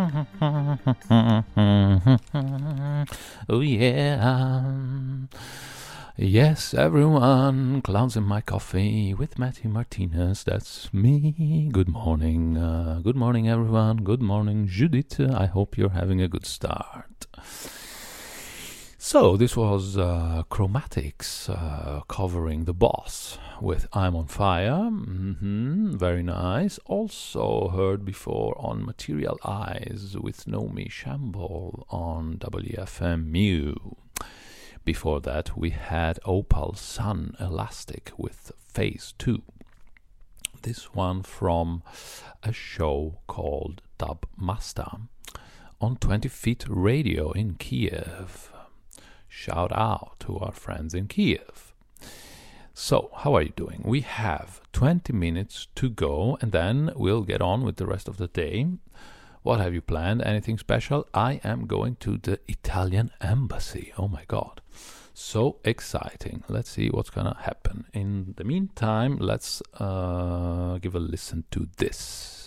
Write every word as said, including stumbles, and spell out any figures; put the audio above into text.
Oh yeah. Yes, everyone, Clowns in My Coffee with Matthew Martinez, that's me. Good morning, uh, good morning everyone, good morning Judith, I hope you're having a good start. So, this was uh, Chromatics uh, covering The Boss with I'm on Fire, mm-hmm, very nice. Also heard before on Material Eyes with Naomi Shamble on W F M Mu. Before that, we had Opal Sun Elastic with Phase two. This one from a show called Dub Master on twenty feet Radio in Kiev. Shout out to our friends in Kiev. So, how are you doing? We have twenty minutes to go, and then we'll get on with the rest of the day. What have you planned? Anything special? I am going to the Italian embassy. Oh my god. So exciting. Let's see what's gonna happen. In the meantime, let's uh, give a listen to this.